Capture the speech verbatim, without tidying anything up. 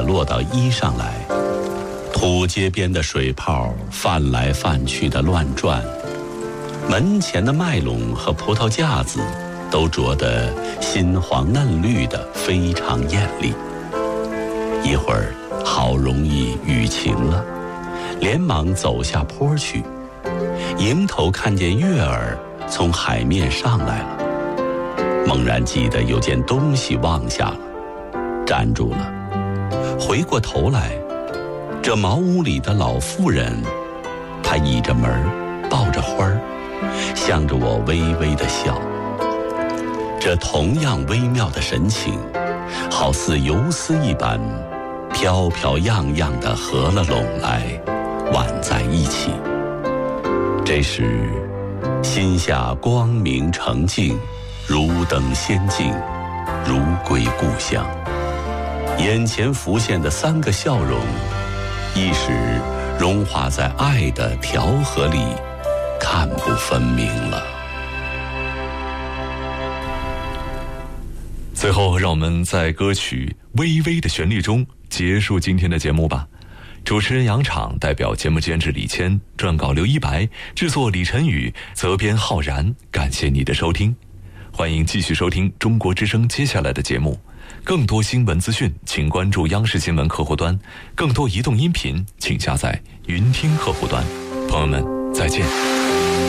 地落到衣上来，土街边的水泡泛来泛去的乱转，门前的麦垄和葡萄架子都着得新黄嫩绿的非常艳丽。一会儿好容易雨晴了，连忙走下坡去，迎头看见月儿从海面上来了，猛然记得有件东西忘下了，站住了，回过头来，这茅屋里的老妇人，她倚着门抱着花儿，向着我微微的笑。这同样微妙的神情，好似游丝一般，飘飘漾漾地合了拢来，挽在一起。这时心下光明澄净，如登仙境，如归故乡。眼前浮现的三个笑容，一时融化在爱的调和里，看不分明了。 最后让我们在歌曲微微的旋律中结束今天的节目吧。主持人杨昶，代表节目监制李谦，撰稿刘一白，制作李晨宇，责编浩然，感谢你的收听。欢迎继续收听中国之声接下来的节目，更多新闻资讯请关注央视新闻客户端，更多移动音频请下载云听客户端。朋友们再见。